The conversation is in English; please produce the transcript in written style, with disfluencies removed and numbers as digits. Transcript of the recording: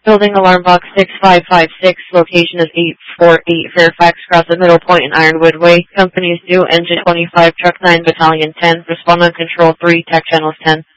Building alarm box 6556, location is 848 Fairfax Cross at Middle Point and Ironwood Way. Companies due, engine 25, truck 9, battalion 10, respond on control 3, tech channels 10.